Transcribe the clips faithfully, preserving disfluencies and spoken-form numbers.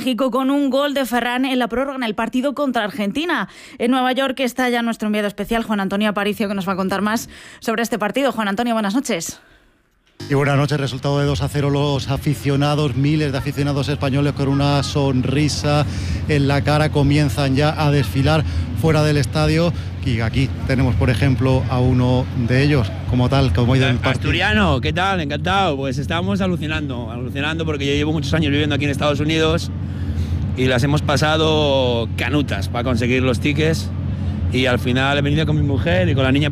México con un gol de Ferran en la prórroga en el partido contra Argentina. En Nueva York está ya nuestro enviado especial, Juan Antonio Aparicio, que nos va a contar más sobre este partido. Juan Antonio, buenas noches. Y buenas noches, resultado de dos a cero. Los aficionados, miles de aficionados españoles con una sonrisa en la cara, comienzan ya a desfilar fuera del estadio. Y aquí tenemos, por ejemplo, a uno de ellos, como tal, como ha ido el partido. Asturiano, ¿qué tal? Encantado. Pues estábamos alucinando, alucinando porque yo llevo muchos años viviendo aquí en Estados Unidos y las hemos pasado canutas para conseguir los tickets, y al final he venido con mi mujer y con la niña.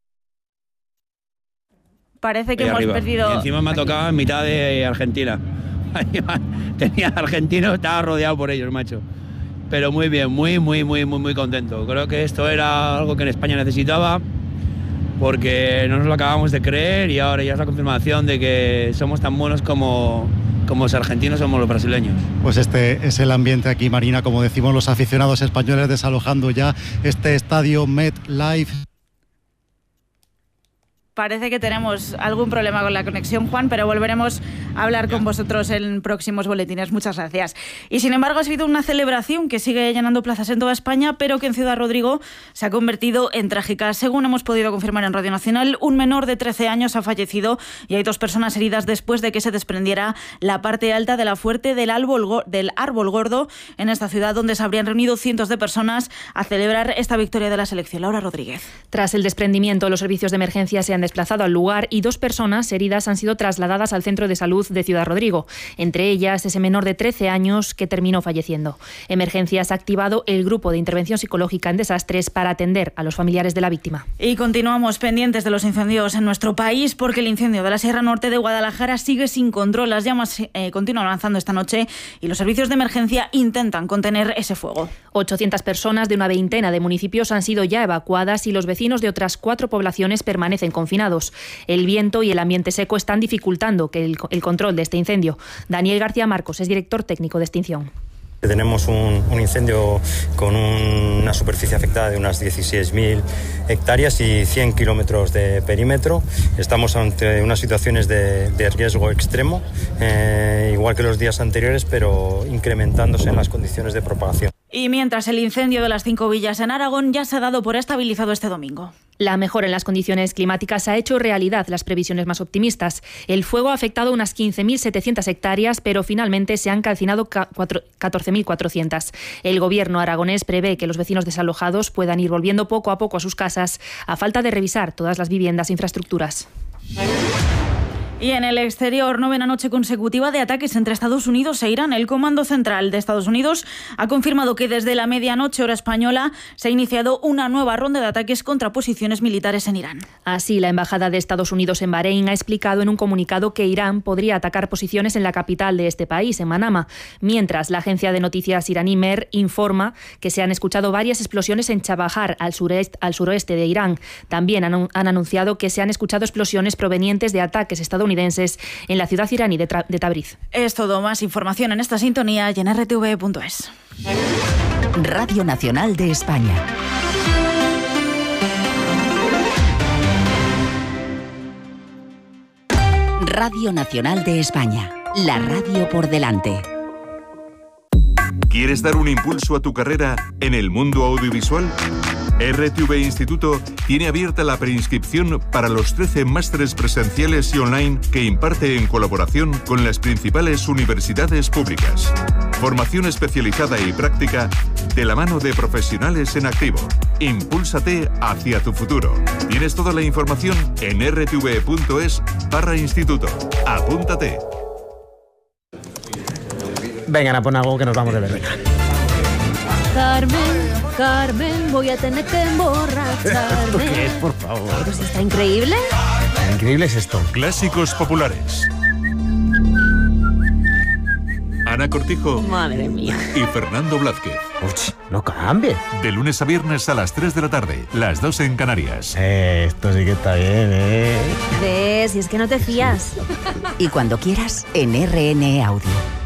Parece que hemos arriba. perdido... Y encima me ha tocado en mitad de Argentina. Tenía argentinos, estaba rodeado por ellos, macho. Pero muy bien, muy, muy, muy, muy, muy contento. Creo que esto era algo que en España necesitaba, porque no nos lo acabamos de creer, y ahora ya es la confirmación de que somos tan buenos como, como los argentinos somos los brasileños. Pues este es el ambiente aquí, Marina, como decimos los aficionados españoles, desalojando ya este estadio MetLife. Parece que tenemos algún problema con la conexión, Juan, pero volveremos a hablar con vosotros en próximos boletines. Muchas gracias. Y sin embargo, ha sido una celebración que sigue llenando plazas en toda España, pero que en Ciudad Rodrigo se ha convertido en trágica. Según hemos podido confirmar en Radio Nacional, un menor de trece años ha fallecido y hay dos personas heridas después de que se desprendiera la parte alta de la fuerte del árbol, del árbol gordo en esta ciudad, donde se habrían reunido cientos de personas a celebrar esta victoria de la selección. Laura Rodríguez. Tras el desprendimiento, los servicios de emergencia se han desplazado al lugar y dos personas heridas han sido trasladadas al centro de salud de Ciudad Rodrigo, entre ellas ese menor de trece años que terminó falleciendo. Emergencias ha activado el grupo de intervención psicológica en desastres para atender a los familiares de la víctima. Y continuamos pendientes de los incendios en nuestro país, porque el incendio de la Sierra Norte de Guadalajara sigue sin control. Las llamas eh, continúan avanzando esta noche y los servicios de emergencia intentan contener ese fuego. ochocientas personas de una veintena de municipios han sido ya evacuadas y los vecinos de otras cuatro poblaciones permanecen confinados. El viento y el ambiente seco están dificultando que el, el control de este incendio. Daniel García Marcos es director técnico de extinción. Tenemos un, un incendio con un, una superficie afectada de unas dieciséis mil hectáreas y cien kilómetros de perímetro. Estamos ante unas situaciones de, de riesgo extremo, eh, igual que los días anteriores, pero incrementándose en las condiciones de propagación. Y mientras el incendio de las cinco villas en Aragón ya se ha dado por estabilizado este domingo. La mejora en las condiciones climáticas ha hecho realidad las previsiones más optimistas. El fuego ha afectado unas quince mil setecientas hectáreas, pero finalmente se han calcinado catorce mil cuatrocientas. El gobierno aragonés prevé que los vecinos desalojados puedan ir volviendo poco a poco a sus casas, a falta de revisar todas las viviendas e infraestructuras. Y en el exterior, novena noche consecutiva de ataques entre Estados Unidos e Irán. El Comando Central de Estados Unidos ha confirmado que desde la medianoche hora española se ha iniciado una nueva ronda de ataques contra posiciones militares en Irán. Así, la Embajada de Estados Unidos en Bahrein ha explicado en un comunicado que Irán podría atacar posiciones en la capital de este país, en Manama, mientras la agencia de noticias iraní Mer informa que se han escuchado varias explosiones en Chabahar, al suroeste, al suroeste de Irán. También han, han anunciado que se han escuchado explosiones provenientes de ataques estadounidenses en la ciudad iraní de, de Tabriz. Es todo. Más información en esta sintonía y en erre te ve punto es. Radio Nacional de España. Radio Nacional de España. La radio por delante. ¿Quieres dar un impulso a tu carrera en el mundo audiovisual? erre te ve Instituto tiene abierta la preinscripción para los trece másteres presenciales y online que imparte en colaboración con las principales universidades públicas. Formación especializada y práctica de la mano de profesionales en activo. Impúlsate hacia tu futuro. Tienes toda la información en erre te ve punto es barra instituto. Apúntate. Vengan a poner algo que nos vamos de verdad. Carmen, Carmen, voy a tener que emborracharme. ¿Esto qué es, por favor? Pues está increíble. Increíble es esto. Clásicos populares. Ana Cortijo. Madre mía. Y Fernando Blázquez. Uch, no cambie. De lunes a viernes a las tres de la tarde, las dos en Canarias. Eh, esto sí que está bien, ¿eh? ¿Ves? Y es que no te fías. Y cuando quieras, en erre ene Audio.